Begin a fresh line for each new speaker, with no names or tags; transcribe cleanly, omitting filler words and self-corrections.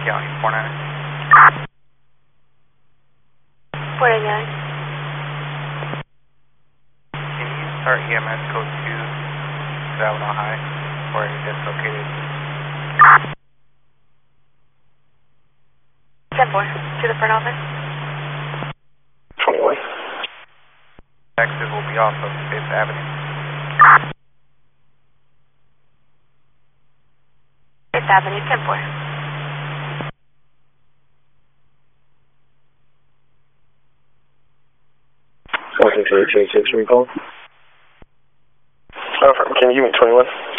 County, 49.
49.
Can you start EMS code 2 to Avenal High, where he dislocated?
10-4, to the front office.
21.
Exit will be off of 5th Avenue.
5th Avenue, 10-4.
Can you give me 21?